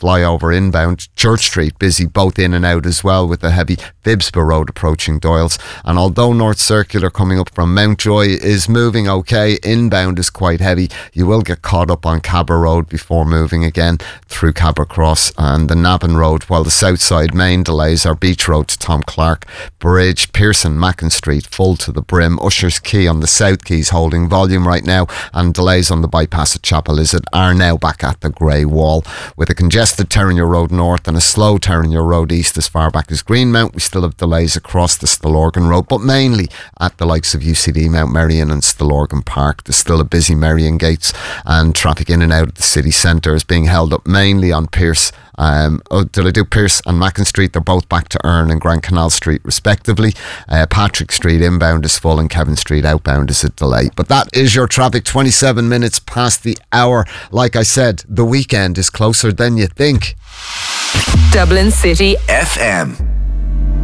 flyover inbound. Church Street busy both in and out as well, with the heavy Phibsborough Road approaching Doyles. And although North Circular coming up from Mountjoy is moving okay, inbound is quite heavy. You will get caught up on Cabra Road before moving again through Cabra Cross and the Navan Road, while the south side main delays are Beach Road to Tom Clark Bridge, Pearson, Mackin Street full to the brim, Usher's Quay on the South Quays holding volume right now, and delays on the bypass at Chapel Lizard are now back at the Grey Wall, with a congested Terenure Road North and a slow Terenure Road East as far back as Greenmount. We still have delays across the Stillorgan Road, but mainly at the likes of UCD, Mount Merrion and Stillorgan Park. There's still a busy Merrion Gates, and traffic in and out of the city centre is being held up mainly on Pearse. Pearse and Mackin Street? They're both back to Earn and Grand Canal Street respectively. Patrick Street inbound is full and Kevin Street outbound is a delay. But that is your traffic, 27 minutes past the hour. Like I said, the weekend is closer than you think. Dublin City FM.